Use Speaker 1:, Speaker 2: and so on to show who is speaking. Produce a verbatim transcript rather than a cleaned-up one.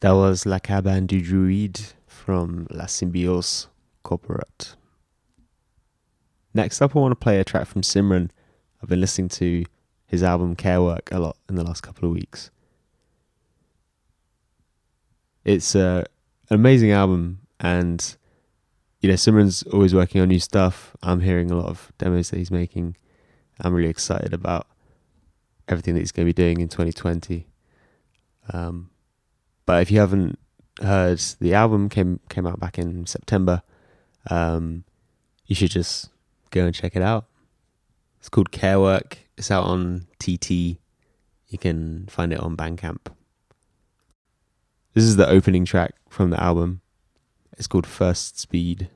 Speaker 1: That was La Cabane du Druide from La Symbiose Corporate. Next up, I want to play a track from Simran. I've been listening to his album Care Work a lot in the last couple of weeks. It's uh, an amazing album, and you know, Simran's always working on new stuff. I'm hearing a lot of demos that he's making. I'm really excited about everything that he's going to be doing in twenty twenty. Um, but if you haven't heard, the album came came out back in September. Um, you should just go and check it out. It's called Care Work. It's out on T T. You can find it on Bandcamp. This is the opening track from the album. It's called First Speed.